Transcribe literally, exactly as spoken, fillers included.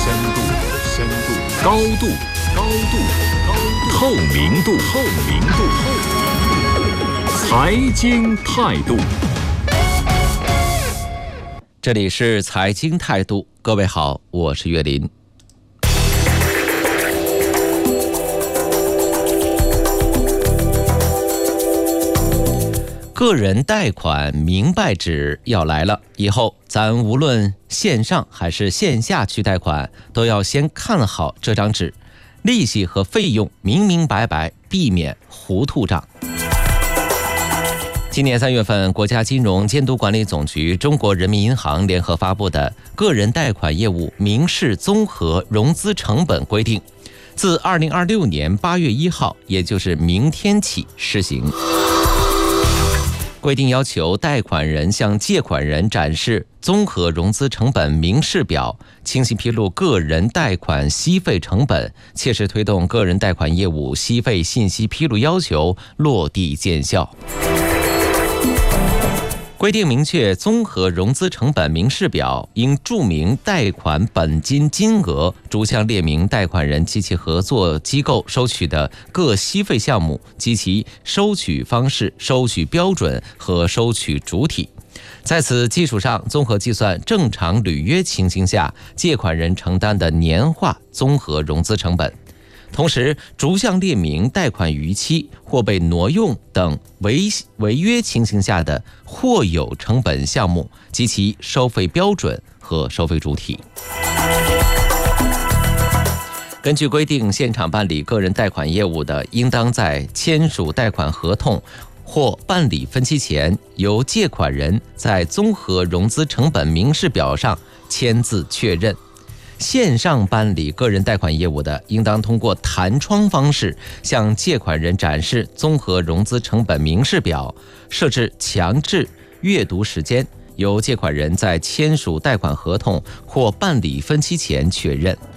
深度，深度，高度，高度，高度，透明度，透明度，透明度，财经态度。 这里是财经态度，各位好，我是岳林。个人贷款明白纸要来了，以后咱无论线上还是线下去贷款，都要先看好这张纸，利息和费用明明白白，避免糊涂账。今年三月份，国家金融监督管理总局、中国人民银行联合发布的《个人贷款业务明示综合融资成本规定》，自二零二六年八月一号，也就是明天起施行。规定要求贷款人向借款人展示综合融资成本明示表，清晰披露个人贷款息费成本，切实推动个人贷款业务息费信息披露要求落地见效。规定明确，综合融资成本明示表应注明贷款本金金额，逐项列明贷款人及其合作机构收取的各息费项目及其收取方式、收取标准和收取主体。在此基础上，综合计算正常履约情形下借款人承担的年化综合融资成本。同时，逐项列明贷款逾期或被挪用等违违约情形下的或有成本项目及其收费标准和收费主体。根据规定，现场办理个人贷款业务的，应当在签署贷款合同或办理分期前，由借款人在综合融资成本明示表上签字确认。线上办理个人贷款业务的，应当通过弹窗方式向借款人展示综合融资成本明示表，设置强制阅读时间，由借款人在签署贷款合同或办理分期前确认。